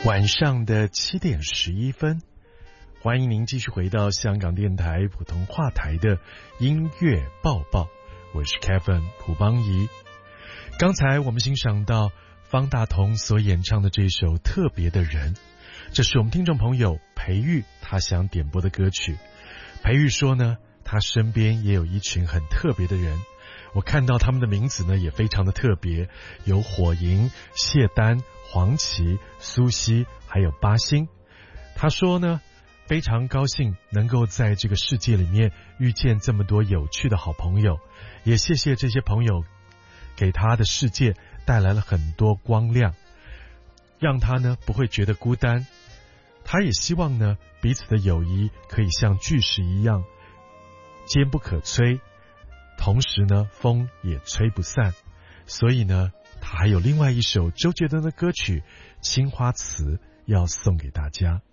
晚上的7:11，欢迎您继续回到香港电台普通话台的音乐报报，我是 Kevin 蒲邦仪。刚才我们欣赏到方大同所演唱的这首特别的人，这是我们听众朋友培育他想点播的歌曲。培育说呢，他身边也有一群很特别的人，我看到他们的名字呢也非常的特别，有火莹、谢丹、黄芪、苏西还有巴欣。他说呢，非常高兴能够在这个世界里面遇见这么多有趣的好朋友，也谢谢这些朋友给他的世界带来了很多光亮，让他呢不会觉得孤单。他也希望呢彼此的友谊可以像巨石一样坚不可摧，同时呢风也吹不散。所以呢他还有另外一首周杰伦的歌曲《青花瓷》要送给大家。